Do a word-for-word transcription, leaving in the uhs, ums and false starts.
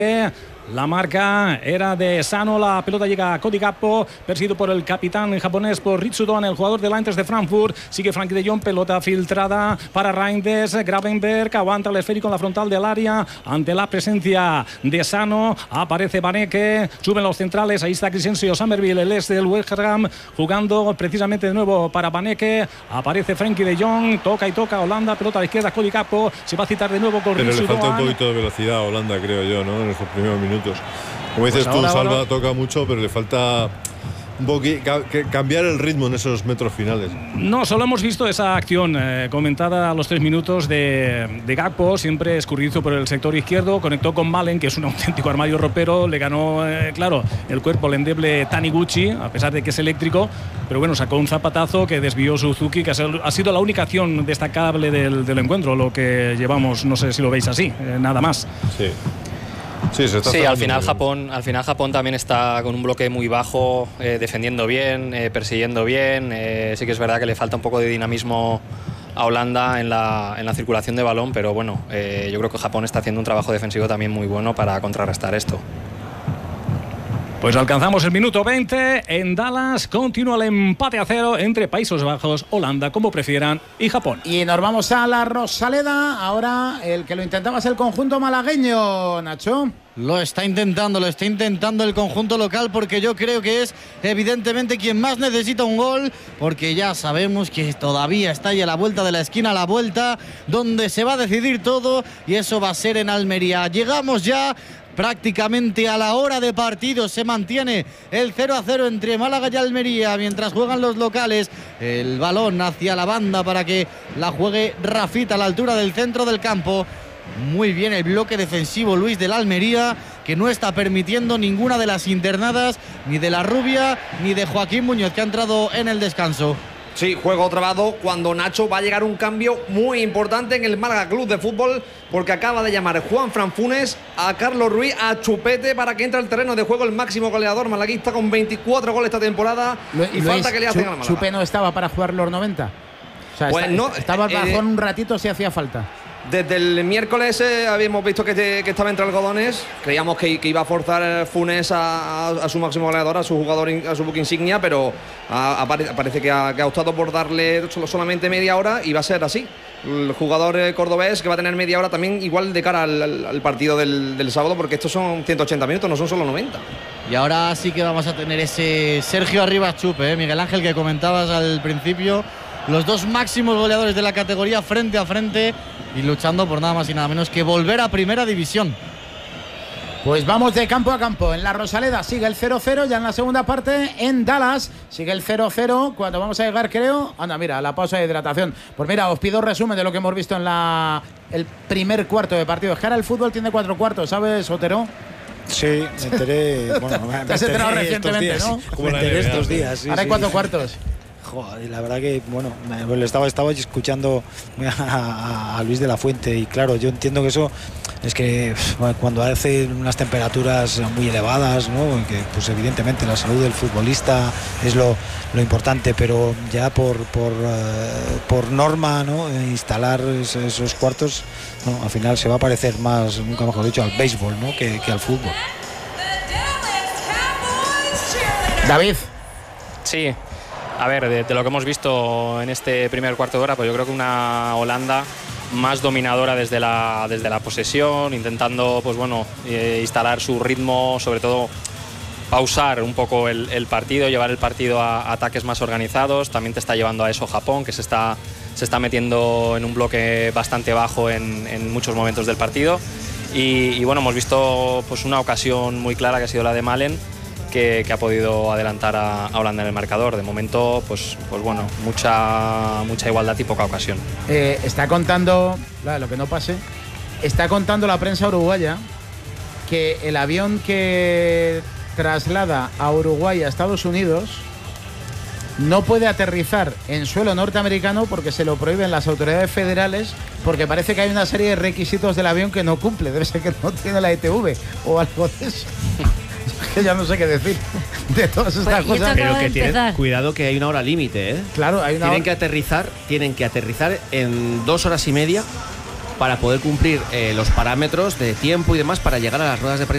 La marca era de Sano, la pelota llega a Cody Gakpo, perseguido por el capitán japonés, por Ritsudoan, el jugador del Eintracht de Frankfurt. Sigue Frankie de Jong, pelota filtrada para Reinders. Gravenberg aguanta el esférico en la frontal del área ante la presencia de Sano. Aparece Baneke, suben los centrales, ahí está Crescencio Summerville, el ex del West Ham, jugando precisamente de nuevo para Baneke. Aparece Frankie de Jong, toca y toca Holanda, pelota a la izquierda, Cody Gakpo, se va a citar de nuevo con Pero Ritsudoan. le falta un poquito de velocidad a Holanda, creo yo, ¿no? En esos primeros minutos. Como dices pues tú, ahora, Salva ahora... toca mucho, pero le falta un poquito cambiar el ritmo en esos metros finales. No, solo hemos visto esa acción eh, comentada a los tres minutos de, de Gakpo, siempre escurridizo por el sector izquierdo, conectó con Malen, que es un auténtico armario ropero, le ganó, eh, claro, el cuerpo al endeble Taniguchi, a pesar de que es eléctrico, pero bueno, sacó un zapatazo que desvió Suzuki, que ha sido la única acción destacable del, del encuentro, lo que llevamos, no sé si lo veis así, eh, nada más. Sí. Sí, se está sí al final Japón al final Japón también está con un bloque muy bajo, eh, defendiendo bien, eh, persiguiendo bien. Eh, sí que es verdad que le falta un poco de dinamismo a Holanda en la, en la circulación de balón, pero bueno, eh, yo creo que Japón está haciendo un trabajo defensivo también muy bueno para contrarrestar esto. Pues alcanzamos el minuto veinte. En Dallas continúa el empate a cero entre Países Bajos, Holanda, como prefieran, y Japón. Y nos vamos a la Rosaleda. Ahora el que lo intentaba es el conjunto malagueño, Nacho. Lo está intentando, lo está intentando el conjunto local, porque yo creo que es evidentemente quien más necesita un gol, porque ya sabemos que todavía está ahí a la vuelta de la esquina, a la vuelta donde se va a decidir todo, y eso va a ser en Almería. Llegamos ya prácticamente a la hora de partido, se mantiene el cero a cero entre Málaga y Almería mientras juegan los locales. El balón hacia la banda para que la juegue Rafita a la altura del centro del campo. Muy bien el bloque defensivo, Luis, del Almería, que no está permitiendo ninguna de las internadas, ni de la Rubia ni de Joaquín Muñoz, que ha entrado en el descanso. Sí, juego trabado cuando Nacho va a llegar un cambio muy importante en el Málaga Club de Fútbol, porque acaba de llamar Juan Fran Funes a Carlos Ruiz, a Chupete, para que entre al terreno de juego el máximo goleador malaguista con veinticuatro goles esta temporada. Lu y Luis, falta que le hacen Chu a la Málaga. Chupe no estaba para jugar los noventa. O sea, pues está, no, estaba eh, bajón un ratito si hacía falta. Desde el miércoles eh, habíamos visto que, te, que estaba entre algodones. Creíamos que, que iba a forzar Funes a, a, a su máximo goleador, a su jugador, a su buque insignia, pero a, a, parece que ha, que ha optado por darle solo, solamente media hora, y va a ser así. El jugador eh, cordobés que va a tener media hora también, igual de cara al, al, al partido del, del sábado, porque estos son ciento ochenta minutos, no son solo noventa. Y ahora sí que vamos a tener ese Sergio Arribas Chupe, ¿eh? Miguel Ángel, que comentabas al principio. Los dos máximos goleadores de la categoría frente a frente y luchando por nada más y nada menos que volver a primera división. Pues vamos de campo a campo. En la Rosaleda sigue el cero cero, ya en la segunda parte. En Dallas sigue el cero cero. Cuando vamos a llegar, creo... Anda, mira, la pausa de hidratación. Pues mira, os pido resumen de lo que hemos visto en la el primer cuarto de partido. Es que ahora el fútbol tiene cuatro cuartos, ¿sabes, Otero? Sí, me enteré... Bueno, me, Te has me enterado enteré recientemente, estos días, ¿no? Como me enteré estos días. Sí, ahora hay sí, cuatro sí. cuartos. Joder, la verdad que, bueno, me, estaba, estaba escuchando a, a Luis de la Fuente, y claro, yo entiendo que eso es que bueno, cuando hace unas temperaturas muy elevadas, ¿no? Que pues evidentemente la salud del futbolista es lo, lo importante, pero ya por, por, uh, por norma, ¿no? Instalar es, esos cuartos, ¿no? Al final se va a parecer más, nunca mejor dicho, al béisbol, ¿no? que, que al fútbol. David. Sí. A ver, de, de lo que hemos visto en este primer cuarto de hora, pues yo creo que una Holanda más dominadora desde la, desde la posesión, intentando pues bueno, eh, instalar su ritmo, sobre todo pausar un poco el, el partido, llevar el partido a, a ataques más organizados. También te está llevando a eso Japón, que se está, se está metiendo en un bloque bastante bajo en, en muchos momentos del partido. Y, y bueno, hemos visto pues una ocasión muy clara, que ha sido la de Malen, Que, que ha podido adelantar a, a Holanda en el marcador. De momento, pues, pues bueno, mucha, mucha igualdad y poca ocasión. Eh, está contando, claro, lo que no pase, está contando la prensa uruguaya que el avión que traslada a Uruguay a Estados Unidos no puede aterrizar en suelo norteamericano porque se lo prohíben las autoridades federales, porque parece que hay una serie de requisitos del avión que no cumple. Debe ser que no tiene la E T V o algo de eso. Que ya no sé qué decir de todas estas pues, cosas. Pero que tienen cuidado, que hay una hora límite, ¿eh? Claro, hay una tienen hora... que aterrizar, tienen que aterrizar en dos horas y media para poder cumplir eh, los parámetros de tiempo y demás para llegar a las ruedas de prensa